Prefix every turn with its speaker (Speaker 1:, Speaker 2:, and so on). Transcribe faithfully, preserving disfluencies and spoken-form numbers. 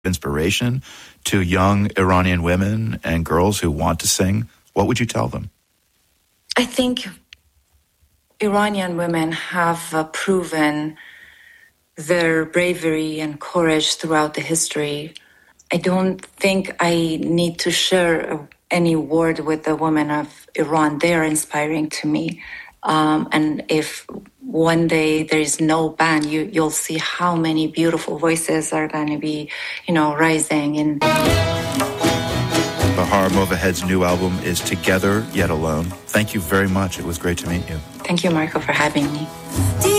Speaker 1: inspiration to young Iranian women and girls who want to sing, what would you tell them?
Speaker 2: I think Iranian women have uh, proven their bravery and courage throughout the history. I don't think I need to share any word with the women of Iran. They are inspiring to me. Um, and if one day there is no ban, you, you'll see how many beautiful voices are going to be, you know, rising. And
Speaker 1: Bahar Movahead's new album is Together Yet Alone. Thank you very much. It was great to meet you.
Speaker 2: Thank you, Marco, for having me.